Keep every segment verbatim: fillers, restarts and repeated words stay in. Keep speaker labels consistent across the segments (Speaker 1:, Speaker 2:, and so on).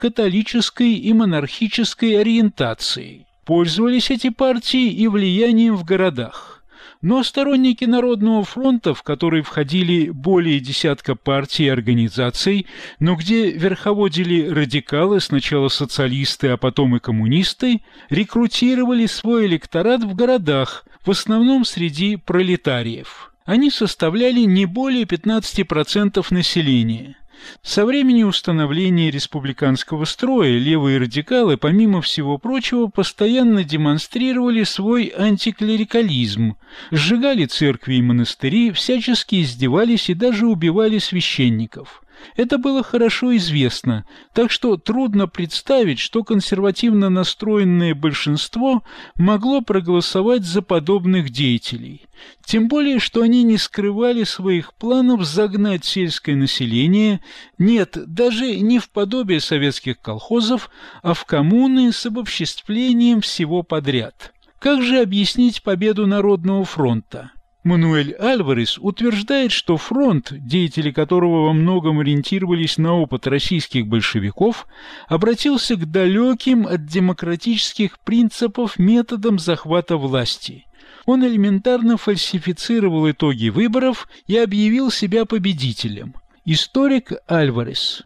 Speaker 1: католической и монархической ориентацией. Пользовались эти партии и влиянием в городах. Но сторонники Народного фронта, в который входили более десятка партий и организаций, но где верховодили радикалы, сначала социалисты, а потом и коммунисты, рекрутировали свой электорат в городах, в основном среди пролетариев. Они составляли не более пятнадцати процентов населения. Со времени установления республиканского строя левые радикалы, помимо всего прочего, постоянно демонстрировали свой антиклерикализм, сжигали церкви и монастыри, всячески издевались и даже убивали священников. Это было хорошо известно, так что трудно представить, что консервативно настроенное большинство могло проголосовать за подобных деятелей. Тем более, что они не скрывали своих планов загнать сельское население, нет, даже не в подобие советских колхозов, а в коммуны с обобществлением всего подряд. Как же объяснить победу Народного фронта? Мануэль Альварес утверждает, что фронт, деятели которого во многом ориентировались на опыт российских большевиков, обратился к далеким от демократических принципов методам захвата власти. Он элементарно фальсифицировал итоги выборов и объявил себя победителем. Историк Альварес.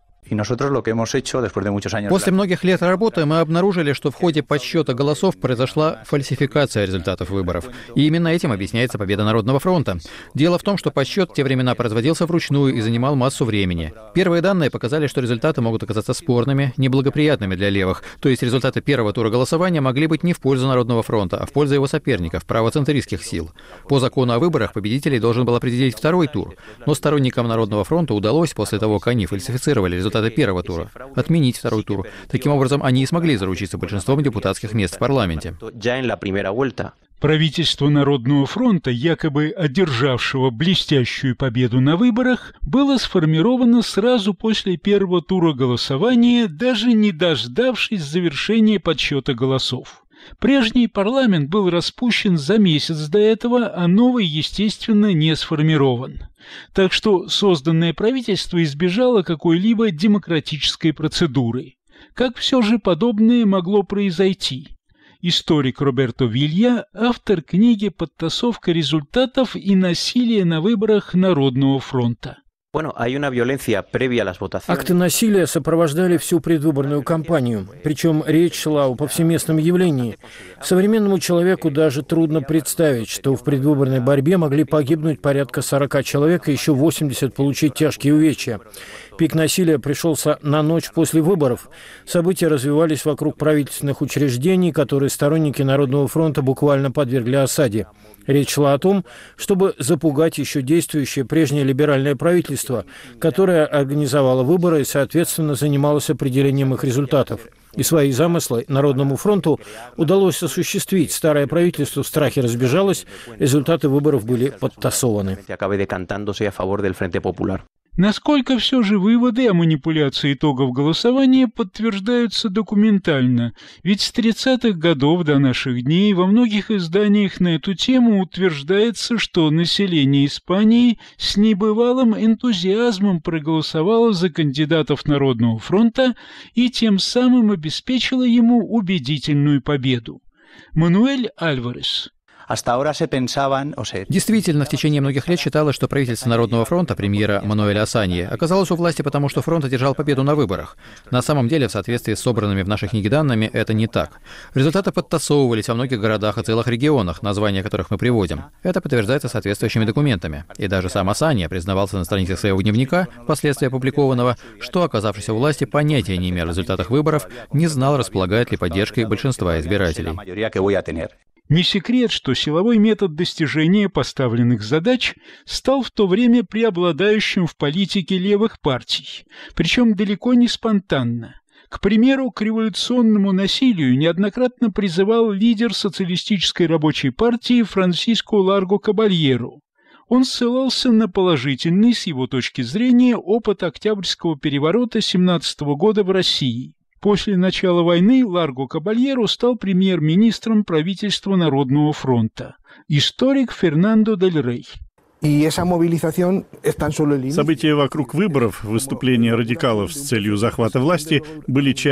Speaker 2: После многих лет работы мы обнаружили, что в ходе подсчета голосов произошла фальсификация результатов выборов. И именно этим объясняется победа Народного фронта. Дело в том, что подсчет в те времена производился вручную и занимал массу времени. Первые данные показали, что результаты могут оказаться спорными, неблагоприятными для левых. То есть результаты первого тура голосования могли быть не в пользу Народного фронта, а в пользу его соперников, правоцентристских сил. По закону о выборах победителей должен был определить второй тур. Но сторонникам Народного фронта удалось, после того, как они фальсифицировали результаты первого тура, отменить второй тур. Таким образом, они и смогли заручиться большинством депутатских мест в парламенте.
Speaker 1: Правительство Народного фронта, якобы одержавшего блестящую победу на выборах, было сформировано сразу после первого тура голосования, даже не дождавшись завершения подсчета голосов. Прежний парламент был распущен за месяц до этого, а новый, естественно, не сформирован. Так что созданное правительство избежало какой-либо демократической процедуры. Как все же подобное могло произойти? Историк Роберто Вилья, автор книги «Подтасовка результатов и насилие на выборах Народного фронта».
Speaker 3: Акты насилия сопровождали всю предвыборную кампанию, причем речь шла о повсеместном явлении. Современному человеку даже трудно представить, что в предвыборной борьбе могли погибнуть порядка сорока человек и еще восемьдесят получить тяжкие увечья. Пик насилия пришелся на ночь после выборов. События развивались вокруг правительственных учреждений, которые сторонники Народного фронта буквально подвергли осаде. Речь шла о том, чтобы запугать еще действующее прежнее либеральное правительство, которое организовало выборы и, соответственно, занималось определением их результатов. И свои замыслы Народному фронту удалось осуществить. Старое правительство в страхе разбежалось, результаты выборов были подтасованы.
Speaker 1: Насколько все же выводы о манипуляции итогов голосования подтверждаются документально, ведь с тридцатых годов до наших дней во многих изданиях на эту тему утверждается, что население Испании с небывалым энтузиазмом проголосовало за кандидатов Народного фронта и тем самым обеспечило ему убедительную победу. Мануэль Альварес.
Speaker 2: Действительно, в течение многих лет считалось, что правительство Народного фронта, премьера Мануэля Асаньи, оказалось у власти потому, что фронт одержал победу на выборах. На самом деле, в соответствии с собранными в нашей книге данными, это не так. Результаты подтасовывались во многих городах и целых регионах, названия которых мы приводим. Это подтверждается соответствующими документами. И даже сам Асаньи признавался на страницах своего дневника, впоследствии опубликованного, что, оказавшись у власти, понятия не имел о результатах выборов, не знал, располагает ли поддержкой большинства избирателей.
Speaker 1: Не секрет, что силовой метод достижения поставленных задач стал в то время преобладающим в политике левых партий, причем далеко не спонтанно. К примеру, к революционному насилию неоднократно призывал лидер социалистической рабочей партии Франсиско Ларго Кабальеро. Он ссылался на положительный, с его точки зрения, опыт Октябрьского переворота семнадцатого года в России. После начала войны Ларго Кабальеро стал премьер-министром правительства Народного фронта. Историк Фернандо Дель Рей.
Speaker 4: События вокруг выборов, выступления радикалов с целью захвата власти были частью